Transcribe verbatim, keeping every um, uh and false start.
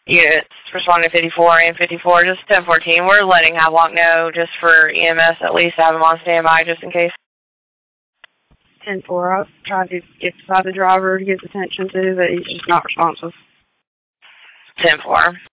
units responding to fifty-four and fifty-four, just ten fourteen. We're letting Havelock know just for E M S at least, have him on standby just in case. ten four, I've tried to get beside the driver to get attention to, but he's just not responsive. ten four.